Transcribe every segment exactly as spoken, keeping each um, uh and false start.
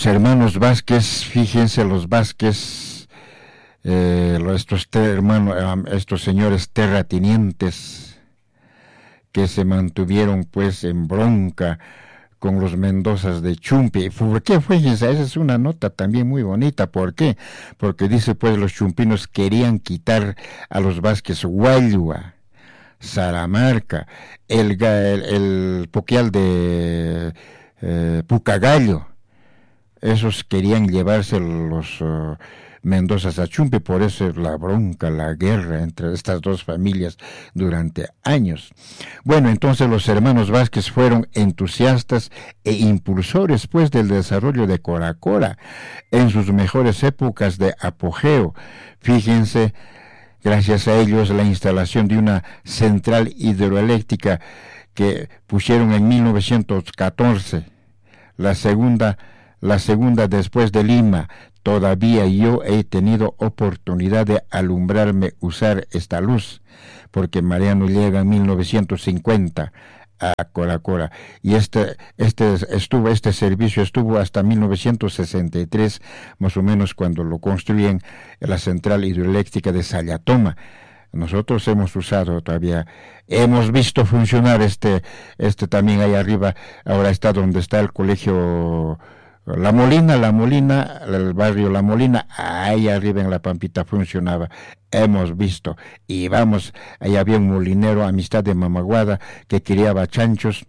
los hermanos Vázquez, fíjense los Vázquez, eh, estos hermanos, estos señores terratenientes que se mantuvieron pues en bronca con los Mendozas de Chumpi. ¿Por qué? Fíjense, esa es una nota también muy bonita. ¿Por qué? Porque dice pues los chumpinos querían quitar a los Vázquez Guayua, Salamarca, el, el, el Poquial de eh, Pucagallo. Esos querían llevarse los uh, Mendozas a Chumpi, por eso la bronca, la guerra entre estas dos familias durante años. Bueno, entonces los hermanos Vázquez fueron entusiastas e impulsores pues del desarrollo de Coracora en sus mejores épocas de apogeo. Fíjense, gracias a ellos la instalación de una central hidroeléctrica que pusieron en mil novecientos catorce, la segunda La segunda después de Lima. Todavía yo he tenido oportunidad de alumbrarme usar esta luz, porque Mariano llega en mil novecientos cincuenta a Coracora, y este, este, estuvo, este servicio estuvo hasta mil novecientos sesenta y tres, más o menos, cuando lo construyen la central hidroeléctrica de Sayatoma. Nosotros hemos usado todavía, hemos visto funcionar este, este también ahí arriba, ahora está donde está el colegio La Molina, La Molina, el barrio La Molina, ahí arriba en La Pampita funcionaba, hemos visto, y vamos, ahí había un molinero, Amistad de Mamaguada, que criaba chanchos,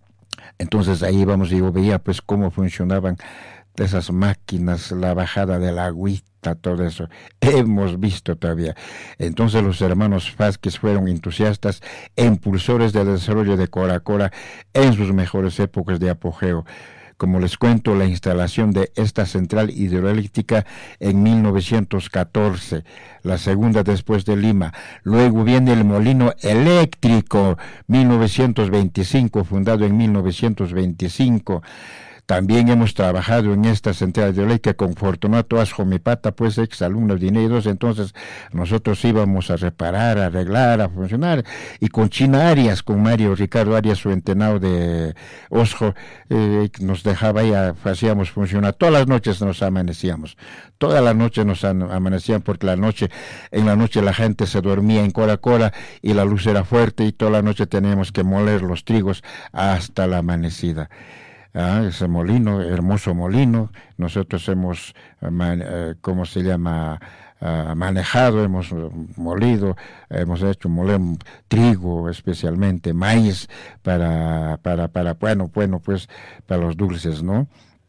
entonces ahí vamos, y yo veía pues cómo funcionaban esas máquinas, la bajada de la agüita, todo eso, hemos visto todavía. Entonces los hermanos Vázquez fueron entusiastas e impulsores del desarrollo de Coracora en sus mejores épocas de apogeo. Como les cuento, la instalación de esta central hidroeléctrica en mil novecientos catorce, la segunda después de Lima. Luego viene el molino eléctrico, mil novecientos veinticinco, fundado en mil novecientos veinticinco. También hemos trabajado en esta central hidroeléctrica con Fortunato Asjomipata, pues ex alumno de INEI, entonces nosotros íbamos a reparar, a arreglar, a funcionar, y con China Arias, con Mario Ricardo Arias, su entrenado de Osjo, eh, nos dejaba ahí, hacíamos funcionar, todas las noches nos amanecíamos, todas las noches nos amanecían, porque la noche, en la noche la gente se dormía en Coracora, y la luz era fuerte, y toda la noche teníamos que moler los trigos hasta la amanecida. Ah, ese molino, hermoso molino, nosotros hemos, man, eh, ¿cómo se llama?, uh, manejado, hemos molido, hemos hecho moler trigo, especialmente maíz, para, para, para, bueno, bueno, pues, para los dulces, ¿no?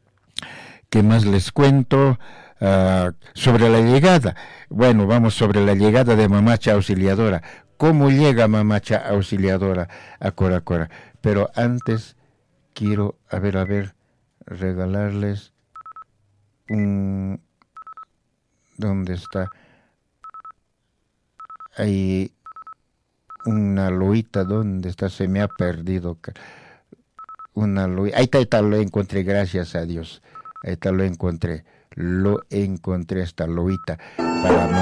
¿Qué más les cuento? Uh, sobre la llegada, bueno, vamos sobre la llegada de Mamacha Auxiliadora. ¿Cómo llega Mamacha Auxiliadora a Coracora? Pero antes quiero, a ver, a ver, regalarles un... ¿Dónde está? Hay una loita, ¿dónde está? Se me ha perdido. Una loita. Ahí está, ahí está, lo encontré, gracias a Dios. Ahí está, lo encontré. Lo encontré, esta loita. Para